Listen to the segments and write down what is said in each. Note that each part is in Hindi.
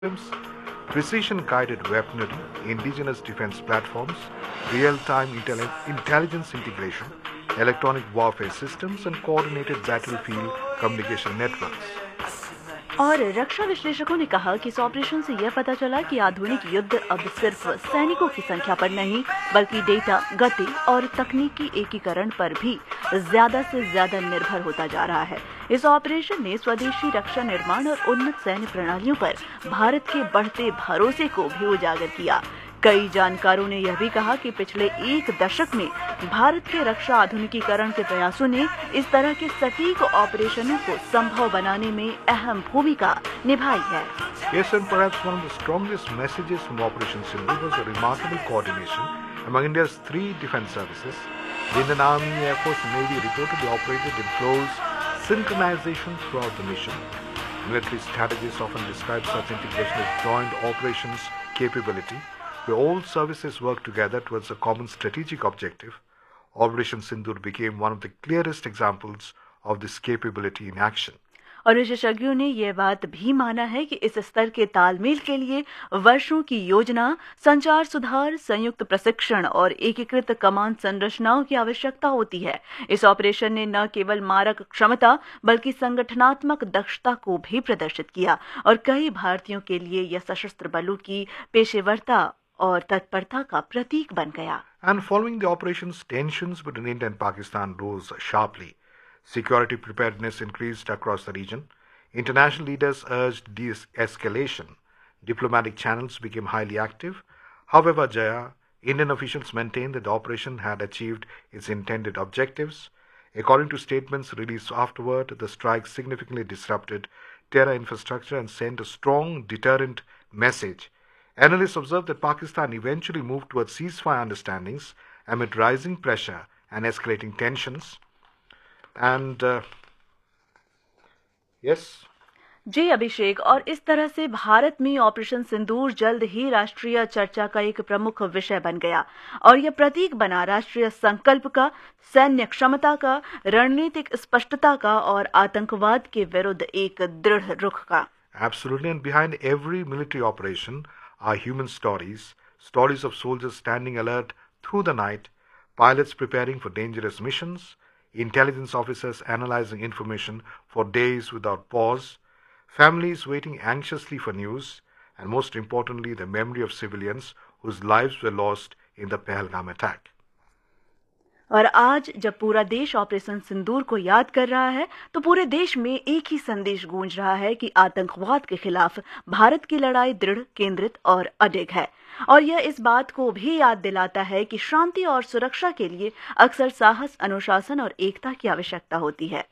systems, precision-guided weaponry, indigenous defense platforms, real-time intelligence integration, electronic warfare systems, and coordinated battlefield communication networks. और रक्षा विश्लेषकों ने कहा कि इस ऑपरेशन से यह पता चला कि आधुनिक युद्ध अब सिर्फ सैनिकों की संख्या पर नहीं, बल्कि डेटा, गति और तकनीकी एकीकरण पर भी ज्यादा से ज्यादा निर्भर होता जा रहा है। इस ऑपरेशन ने स्वदेशी रक्षा निर्माण और उन्नत सैन्य प्रणालियों पर भारत के बढ़ते भरोसे को भी उजागर किया। कई जानकारों ने यह भी कहा कि पिछले एक दशक में भारत के रक्षा आधुनिकीकरण के प्रयासों ने इस तरह के सटीक ऑपरेशनों को संभव बनाने में अहम भूमिका निभाई है। Yes, and perhaps one of the strongest messages from Operation Sindhu was the remarkable coordination among India's three defense services. The Indian Army, Air Force and Navy reportedly operated in close synchronization throughout the mission. Military strategists often describe such integration as joint operations capability, where all services work together towards a common strategic objective. Operation Sindoor became one of the clearest examples of this capability in action. और विशेषज्ञों ने यह बात भी माना है कि इस स्तर के तालमेल के लिए वर्षों की योजना, संचार सुधार, संयुक्त प्रशिक्षण और एकीकृत कमान संरचनाओं की आवश्यकता होती है। इस ऑपरेशन ने न केवल मारक क्षमता बल्कि संगठनात्मक दक्षता को भी प्रदर्शित किया और कई भारतीयों के लिए यह सशस्त्र बलों की पेशेवरता और तत्परता का प्रतीक बन गया। And following the operations, tensions between India and Pakistan rose sharply. Security preparedness increased across the region. International leaders urged de-escalation. Diplomatic channels became highly active. However, Jaya, Indian officials maintained that the operation had achieved its intended objectives. According to statements released afterward, the strike significantly disrupted terror infrastructure and sent a strong deterrent message. Analysts observed that Pakistan eventually moved towards ceasefire understandings amid rising pressure and escalating tensions. And yes. जी अभिषेक, और इस तरह से भारत में ऑपरेशन सिंदूर जल्द ही राष्ट्रीय चर्चा का एक प्रमुख विषय बन गया और यह प्रतीक बना राष्ट्रीय संकल्प का, सैन्य क्षमता का, रणनीतिक स्पष्टता का और आतंकवाद के विरुद्ध एक दृढ़ रुख का। Absolutely, and behind every military operation are human stories, stories of soldiers standing alert through the night, pilots preparing for dangerous missions, intelligence officers analyzing information for days without pause, families waiting anxiously for news, and most importantly, the memory of civilians whose lives were lost in the Pahalgam attack. और आज जब पूरा देश ऑपरेशन सिंदूर को याद कर रहा है तो पूरे देश में एक ही संदेश गूंज रहा है कि आतंकवाद के खिलाफ भारत की लड़ाई दृढ़, केंद्रित और अडिग है। और यह इस बात को भी याद दिलाता है कि शांति और सुरक्षा के लिए अक्सर साहस, अनुशासन और एकता की आवश्यकता होती है।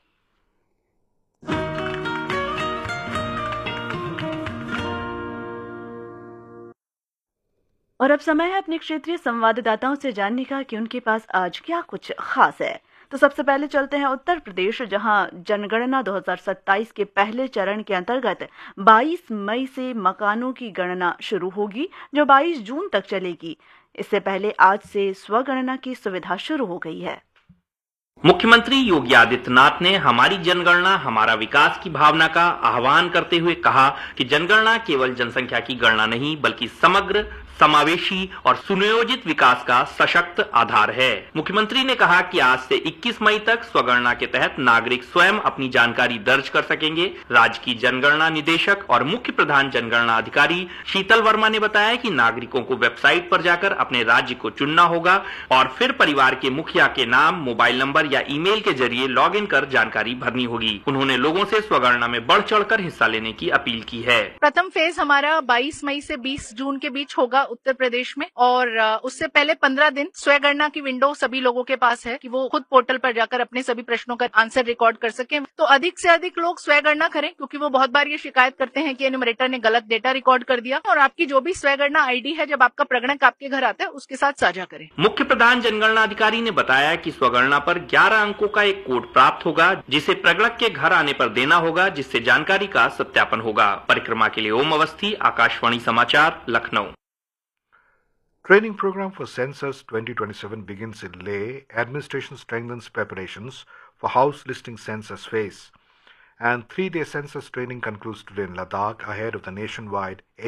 और अब समय है अपने क्षेत्रीय संवाददाताओं से जानने का कि उनके पास आज क्या कुछ खास है। तो सबसे पहले चलते हैं उत्तर प्रदेश, जहां जनगणना 2027 के पहले चरण के अंतर्गत 22 मई से मकानों की गणना शुरू होगी, जो 22 जून तक चलेगी। इससे पहले आज से स्वगणना की सुविधा शुरू हो गई है। मुख्यमंत्री योगी आदित्यनाथ ने हमारी जनगणना हमारा विकास की भावना का आह्वान करते हुए कहा कि जनगणना केवल जनसंख्या की गणना नहीं बल्कि समग्र, समावेशी और सुनियोजित विकास का सशक्त आधार है। मुख्यमंत्री ने कहा कि आज से 21 मई तक स्वगणना के तहत नागरिक स्वयं अपनी जानकारी दर्ज कर सकेंगे। राज्य की जनगणना निदेशक और मुख्य प्रधान जनगणना अधिकारी शीतल वर्मा ने बताया कि नागरिकों को वेबसाइट पर जाकर अपने राज्य को चुनना होगा और फिर परिवार के मुखिया के नाम, मोबाइल नंबर या ईमेल के जरिए लॉग इन कर जानकारी भरनी होगी। उन्होंने लोगों से स्वगणना में बढ़ चढ़कर हिस्सा लेने की अपील की है। प्रथम फेज हमारा 22 मई से 20 जून के बीच होगा उत्तर प्रदेश में, और उससे पहले 15 दिन स्वगणना की विंडो सभी लोगों के पास है कि वो खुद पोर्टल पर जाकर अपने सभी प्रश्नों का आंसर रिकॉर्ड कर सके। तो अधिक से अधिक लोग स्वगणना करें, क्योंकि वो बहुत बार ये शिकायत करते हैं कि एन्यूमरेटर ने गलत डेटा रिकॉर्ड कर दिया। और आपकी जो भी स्वगणना आईडी है, जब आपका प्रगणक आपके घर आता है, उसके साथ साझा करें। मुख्य प्रधान जनगणना अधिकारी ने बताया कि स्वगणना पर 11 अंकों का एक कोड प्राप्त होगा, जिसे प्रगणक के घर आने पर देना होगा, जिससे जानकारी का सत्यापन होगा। परिक्रमा के लिए ओम अवस्थी, आकाशवाणी समाचार, Lucknow. Training program for Census 2027 begins in Leh. Administration strengthens preparations for house listing census phase. and 3-day census training concludes today in Ladakh ahead of the nationwide